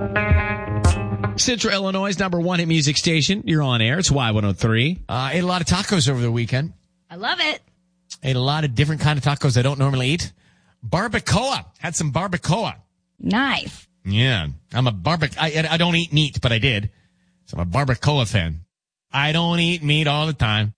Central Illinois' number one hit music station. You're on air. It's Y103. Ate a lot of tacos over the weekend. I love it. Ate a lot of different kind of tacos I don't normally eat. Barbacoa. Had some barbacoa. Nice. Yeah. I'm a I don't eat meat, but I did. So I'm a barbacoa fan. I don't eat meat all the time.